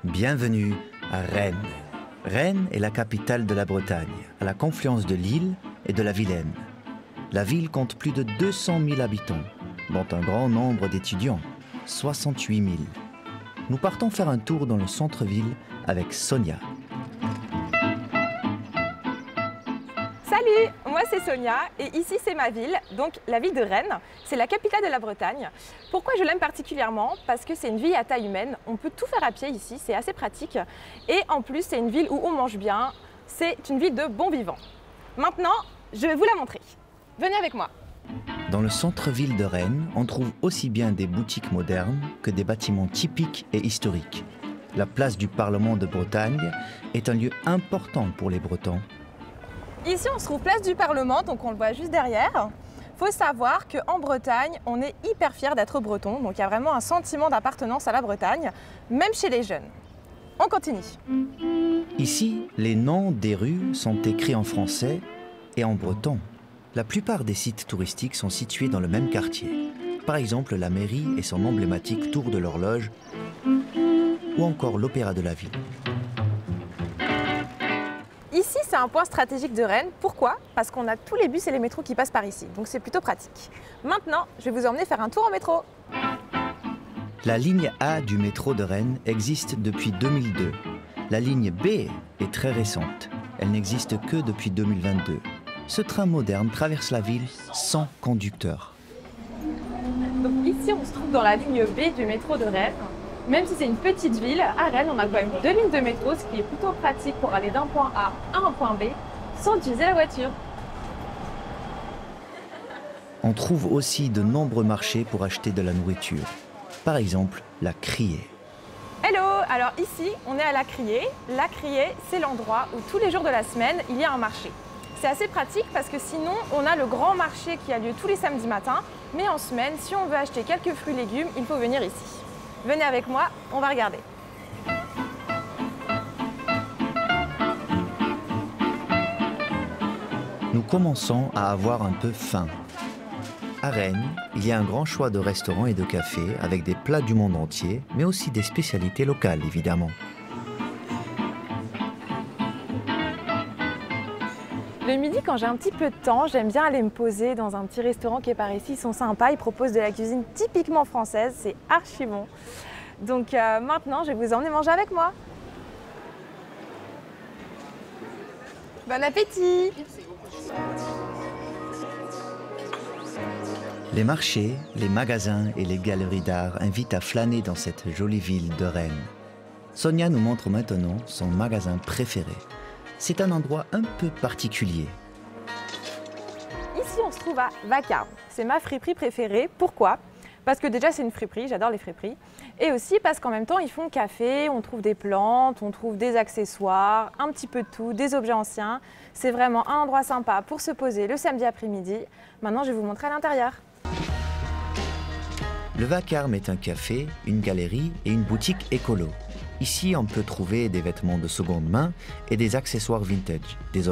Bienvenue à Rennes. Rennes est la capitale de la Bretagne, à la confluence de l'Isle et de la Vilaine. La ville compte plus de 200 000 habitants, dont un grand nombre d'étudiants, 68 000. Nous partons faire un tour dans le centre-ville avec Sonia. Salut, moi c'est Sonia et ici c'est ma ville, donc la ville de Rennes. C'est la capitale de la Bretagne. Pourquoi je l'aime particulièrement? Parce que c'est une ville à taille humaine, on peut tout faire à pied ici, c'est assez pratique. Et en plus c'est une ville où on mange bien, c'est une ville de bons vivants. Maintenant, je vais vous la montrer. Venez avec moi. Dans le centre-ville de Rennes, on trouve aussi bien des boutiques modernes que des bâtiments typiques et historiques. La place du Parlement de Bretagne est un lieu important pour les Bretons. Ici on se trouve place du Parlement, donc on le voit juste derrière. Il faut savoir qu'en Bretagne, on est hyper fiers d'être breton, donc il y a vraiment un sentiment d'appartenance à la Bretagne, même chez les jeunes. On continue. Ici, les noms des rues sont écrits en français et en breton. La plupart des sites touristiques sont situés dans le même quartier. Par exemple, la mairie et son emblématique tour de l'horloge, ou encore l'opéra de la ville. Ici, c'est un point stratégique de Rennes. Pourquoi? Parce qu'on a tous les bus et les métros qui passent par ici, donc c'est plutôt pratique. Maintenant, je vais vous emmener faire un tour en métro. La ligne A du métro de Rennes existe depuis 2002. La ligne B est très récente. Elle n'existe que depuis 2022. Ce train moderne traverse la ville sans conducteur. Donc ici, on se trouve dans la ligne B du métro de Rennes. Même si c'est une petite ville, à Rennes, on a quand même 2 lignes de métro, ce qui est plutôt pratique pour aller d'un point A à un point B sans utiliser la voiture. On trouve aussi de nombreux marchés pour acheter de la nourriture. Par exemple, la Criée. Hello! Alors ici, on est à la Criée. La Criée, c'est l'endroit où tous les jours de la semaine, il y a un marché. C'est assez pratique parce que sinon, on a le grand marché qui a lieu tous les samedis matins. Mais en semaine, si on veut acheter quelques fruits et légumes, il faut venir ici. Venez avec moi, on va regarder. Nous commençons à avoir un peu faim. À Rennes, il y a un grand choix de restaurants et de cafés avec des plats du monde entier, mais aussi des spécialités locales, évidemment. Le midi, quand j'ai un petit peu de temps, j'aime bien aller me poser dans un petit restaurant qui est par ici. Ils sont sympas, ils proposent de la cuisine typiquement française, c'est archi bon. Donc maintenant, je vais vous emmener manger avec moi. Bon appétit! Les marchés, les magasins et les galeries d'art invitent à flâner dans cette jolie ville de Rennes. Sonia nous montre maintenant son magasin préféré. C'est un endroit un peu particulier. Ici, on se trouve à Vacarme. C'est ma friperie préférée. Pourquoi? Parce que déjà, c'est une friperie, j'adore les friperies. Et aussi parce qu'en même temps, ils font café, on trouve des plantes, on trouve des accessoires, un petit peu de tout, des objets anciens. C'est vraiment un endroit sympa pour se poser le samedi après-midi. Maintenant, je vais vous montrer à l'intérieur. Le Vacarme est un café, une galerie et une boutique écolo. Ici, on peut trouver des vêtements de seconde main et des accessoires vintage, des